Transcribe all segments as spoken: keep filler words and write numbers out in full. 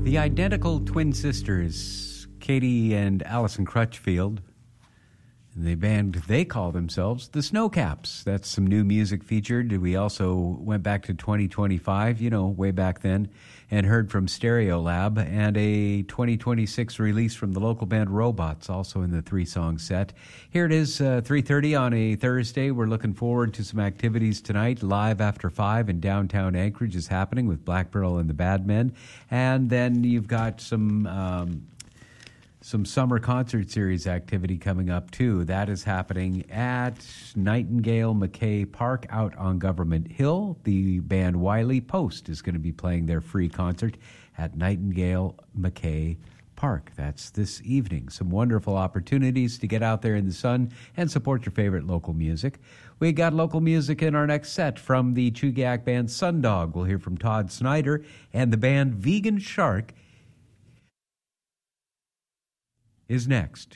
The identical twin sisters, Katie and Allison Crutchfield, and the band, they call themselves the Snowcaps. That's some new music featured. We also went back to twenty twenty-five, you know, way back then, and heard from Stereolab, and a twenty twenty-six release from the local band Robots, also in the three-song set. Here it is, uh, three thirty on a Thursday. We're looking forward to some activities tonight. Live After five in downtown Anchorage is happening with Black Pearl and the Bad Men. And then you've got some... Um, Some summer concert series activity coming up, too. That is happening at Nightingale McKay Park out on Government Hill. The band Wiley Post is going to be playing their free concert at Nightingale McKay Park. That's this evening. Some wonderful opportunities to get out there in the sun and support your favorite local music. We got local music in our next set from the Chugach band Sundog. We'll hear from Todd Snyder and the band Vegan Shark is next.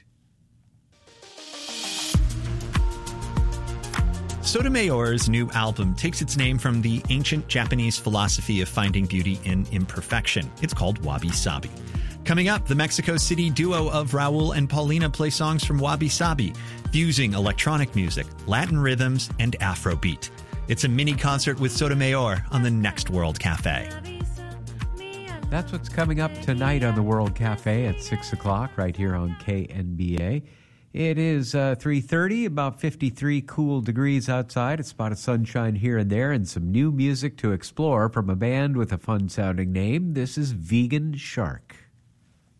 Sotomayor's new album takes its name from the ancient Japanese philosophy of finding beauty in imperfection. It's called Wabi Sabi. Coming up, the Mexico City duo of Raul and Paulina play songs from Wabi Sabi, fusing electronic music, Latin rhythms, and Afrobeat. It's a mini concert with Sotomayor on the Next World Cafe. That's what's coming up tonight on the World Cafe at six o'clock right here on K N B A. It is uh, three thirty, about fifty-three cool degrees outside, a spot of sunshine here and there, and some new music to explore from a band with a fun-sounding name. This is Vegan Shark.